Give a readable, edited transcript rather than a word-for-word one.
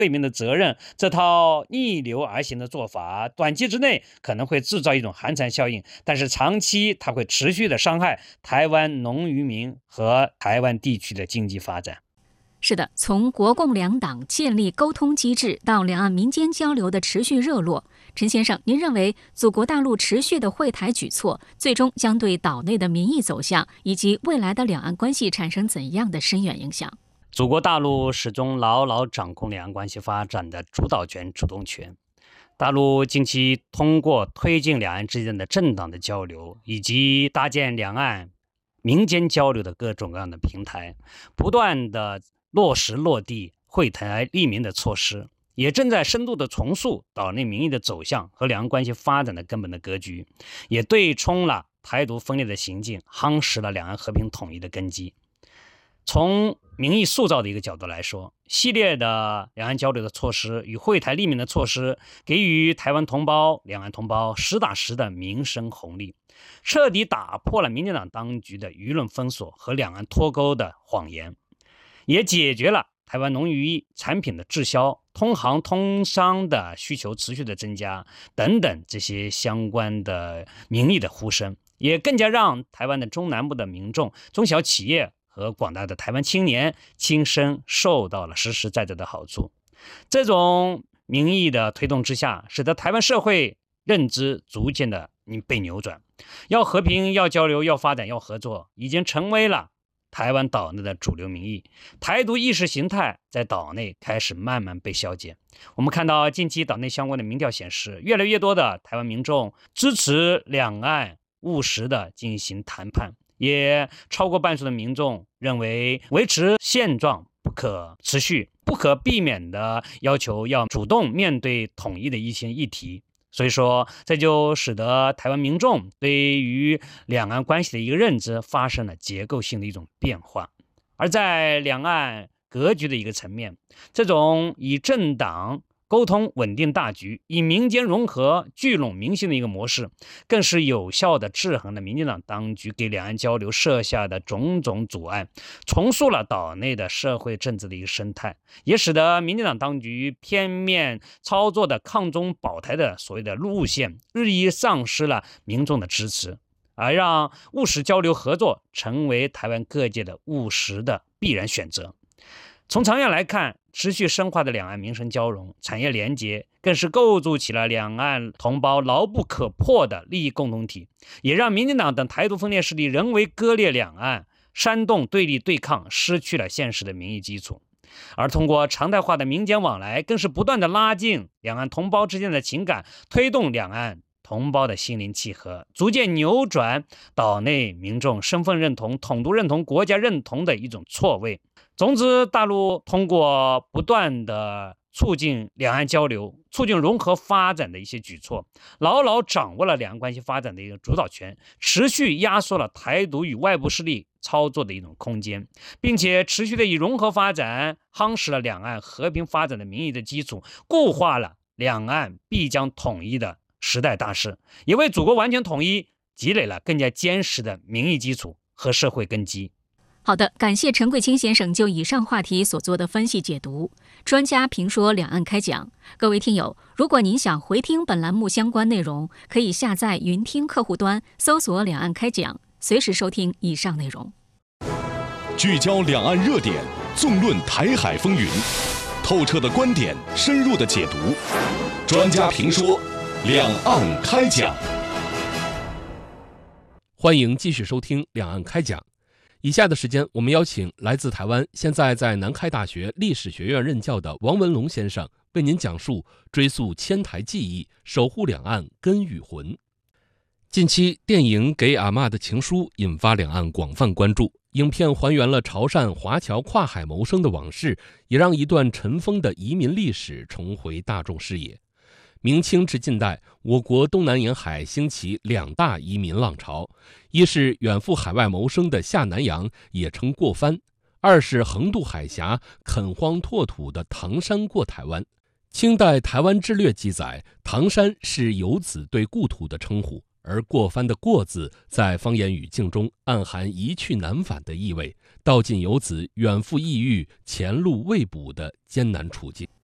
背民的责任，这套逆流而行的做法，短期之内可能会制造一种寒蝉效应，但是长期它会持续的伤害台湾农渔民和台湾地区的经济发展。 是的，从国共两党建立沟通机制到两岸民间交流的持续热络，陈先生，您认为祖国大陆持续的惠台举措，最终将对岛内的民意走向以及未来的两岸关系产生怎样的深远影响？ 祖国大陆始终牢牢掌控两岸关系发展的主导权、主动权。大陆近期通过推进两岸之间的政党的交流，以及搭建两岸民间交流的各种各样的平台，不断的落实落地惠台利民的措施，也正在深度的重塑岛内民意的走向和两岸关系发展的根本的格局，也对冲了台独分裂的行径，夯实了两岸和平统一的根基。从民意塑造的一个角度来说，系列的两岸交流的措施与惠台利民的措施，给予台湾同胞、两岸同胞实打实的民生红利，彻底打破了民进党当局的舆论封锁和两岸脱钩的谎言，也解决了台湾农渔产品的滞销、通航通商的需求持续的增加等等这些相关的民意的呼声，也更加让台湾的中南部的民众、中小企业和广大的台湾青年亲身受到了实实在在的好处。这种民意的推动之下，使得台湾社会认知逐渐的被扭转，要和平、要交流、要发展、要合作，已经成为了台湾岛内的主流民意。台独意识形态在岛内开始慢慢被消解。我们看到近期岛内相关的民调显示，越来越多的台湾民众支持两岸务实的进行谈判，也超过半数的民众认为维持现状不可持续，不可避免的要求要主动面对统一的一些议题。所以说，这就使得台湾民众对于两岸关系的一个认知发生了结构性的一种变化。而在两岸格局的一个层面，这种以政党沟通稳定大局，以民间融合聚拢民心的一个模式，更是有效的制衡了民进党当局给两岸交流设下的种种阻碍，重塑了岛内的社会政治的一个生态，也使得民进党当局片面操作的抗中保台的所谓的路线日益丧失了民众的支持，而让务实交流合作成为台湾各界的务实的必然选择。从长远来看，持续深化的两岸民生交融、产业连结，更是构筑起了两岸同胞牢不可破的利益共同体，也让民进党等台独分裂势力人为割裂两岸、煽动对立对抗，失去了现实的民意基础。而通过常态化的民间往来，更是不断的拉近两岸同胞之间的情感，推动两岸同胞的心灵契合，逐渐扭转岛内民众身份认同、统独认同、国家认同的一种错位。总之，大陆通过不断的促进两岸交流、促进融合发展的一些举措，牢牢掌握了两岸关系发展的一个主导权，持续压缩了台独与外部势力操作的一种空间，并且持续的以融合发展夯实了两岸和平发展的民意的基础，固化了两岸必将统一的时代大势，也为祖国完全统一积累了更加坚实的民意基础和社会根基。 好的，感谢陈贵清先生就以上话题所做的分析解读。专家评说两岸开讲，各位听友，如果您想回听本栏目相关内容，可以下载云听客户端，搜索两岸开讲，随时收听以上内容。 聚焦两岸热点，纵论台海风云，透彻的观点，深入的解读，专家评说，两岸开讲。 欢迎继续收听两岸开讲。以下的时间，我们邀请来自台湾，现在在南开大学历史学院任教的王文龙先生，为您讲述追溯迁台记忆，守护两岸根与魂。近期，电影《给阿嬷的情书》引发两岸广泛关注。影片还原了潮汕华侨跨海谋生的往事，也让一段尘封的移民历史重回大众视野。明清至近代，我国东南沿海兴起两大移民浪潮，一是远赴海外谋生的下南洋，也称过番；二是横渡海峡、垦荒拓土的唐山过台湾。清代《台湾志略》记载，唐山是游子对故土的称呼，而过番的过字在方言语境中暗含一去难返的意味，道尽游子远赴异域、前路未卜的艰难处境。